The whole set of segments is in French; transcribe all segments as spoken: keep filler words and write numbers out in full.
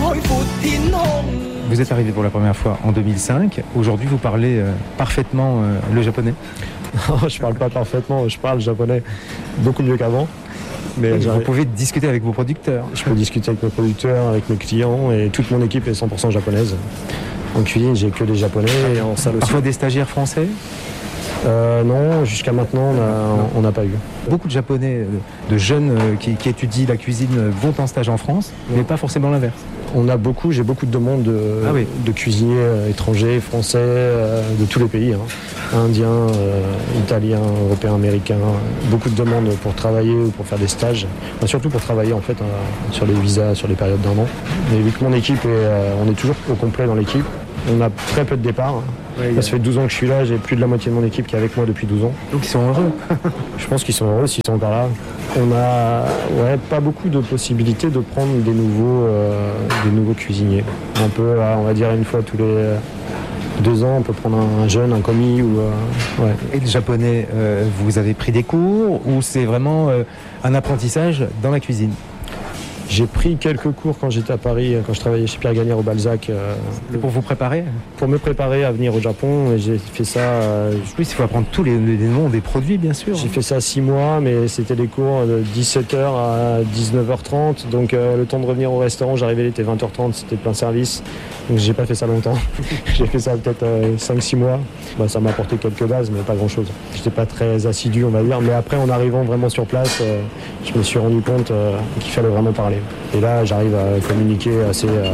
Vous êtes arrivé pour la première fois en deux mille cinq. Aujourd'hui, vous parlez euh, parfaitement euh, le japonais. Je parle pas parfaitement, je parle japonais beaucoup mieux qu'avant. Mais vous pouvez discuter avec vos producteurs. Je peux discuter avec mes producteurs, avec mes clients, et toute mon équipe est cent pour cent japonaise. En cuisine, j'ai que des japonais, et en salle aussi. Parfois des stagiaires français? Euh, non, jusqu'à maintenant, on n'a pas eu. Beaucoup de Japonais, de jeunes qui, qui étudient la cuisine vont en stage en France, mais pas forcément l'inverse. On a beaucoup, j'ai beaucoup de demandes de, ah oui. de cuisiniers étrangers, français, euh, de tous les pays, hein. Indiens, euh, italiens, européens, américains. Beaucoup de demandes pour travailler ou pour faire des stages, enfin, surtout pour travailler en fait hein, sur les visas, sur les périodes d'un an. Mais vu que mon équipe, est, euh, on est toujours au complet dans l'équipe. On a très peu de départs. Ouais, ça fait douze ans que je suis là, j'ai plus de la moitié de mon équipe qui est avec moi depuis douze ans. Donc ils sont heureux. Je pense qu'ils sont heureux s'ils sont encore là. On a ouais, pas beaucoup de possibilités de prendre des nouveaux, euh, des nouveaux cuisiniers. On peut, on va dire une fois tous les deux ans, on peut prendre un jeune, un commis. Ou, euh, ouais. Et le japonais, euh, vous avez pris des cours ou c'est vraiment euh, un apprentissage dans la cuisine? J'ai pris quelques cours quand j'étais à Paris, quand je travaillais chez Pierre Gagnère au Balzac. Euh, pour vous préparer? Pour me préparer à venir au Japon. Et j'ai fait ça... Euh, oui, il faut apprendre tous les, les noms des produits, bien sûr. J'ai fait ça six mois, mais c'était des cours de dix-sept heures à dix-neuf heures trente. Donc euh, le temps de revenir au restaurant, j'arrivais, il était vingt heures trente, c'était plein service. Donc j'ai pas fait ça longtemps. J'ai fait ça peut-être euh, cinq six mois. Bah, ça m'a apporté quelques bases, mais pas grand-chose. J'étais pas très assidu, on va dire. Mais après, en arrivant vraiment sur place, euh, je me suis rendu compte euh, qu'il fallait vraiment parler. Et là, j'arrive à communiquer assez euh,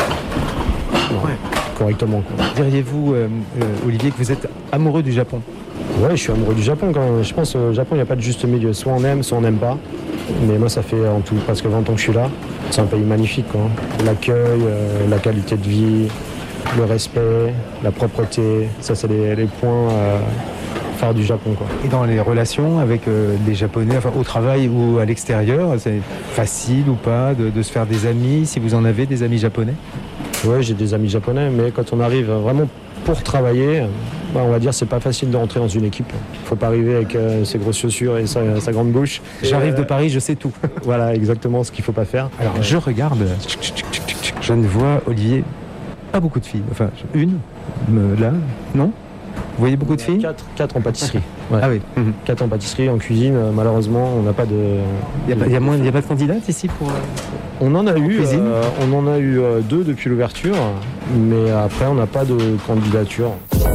ouais. correctement. Quoi. Diriez-vous, euh, euh, Olivier, que vous êtes amoureux du Japon? Ouais, je suis amoureux du Japon quand même. Je pense qu'au Japon, il n'y a pas de juste milieu. Soit on aime, soit on n'aime pas. Mais moi, ça fait en tout presque vingt ans que je suis là. C'est un pays magnifique, quoi. L'accueil, euh, la qualité de vie, le respect, la propreté. Ça, c'est les, les points... Euh, du Japon, quoi. Et dans les relations avec euh, les Japonais, enfin, au travail ou à l'extérieur, c'est facile ou pas de, de se faire des amis, si vous en avez des amis japonais? Oui, j'ai des amis japonais, mais quand on arrive vraiment pour travailler, bah, on va dire c'est pas facile de rentrer dans une équipe. Il faut pas arriver avec euh, ses grosses chaussures et sa, sa grande bouche. J'arrive euh, de Paris, je sais tout. Voilà, exactement ce qu'il faut pas faire. Alors, je regarde, je ne vois, Olivier, pas beaucoup de filles. Enfin, une, là, non? Vous voyez beaucoup de filles? Quatre, quatre en pâtisserie. Ouais. Ah oui. Mmh. Quatre en pâtisserie, en cuisine. Malheureusement, on n'a pas de. Il n'y a, a, a pas de candidates ici pour. Euh, on en a eu. Cuisine euh, on en a eu euh, deux depuis l'ouverture, mais après, on n'a pas de candidature. Love.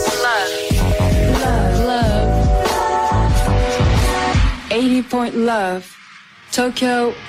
Love. Love. eighty point love. Tokyo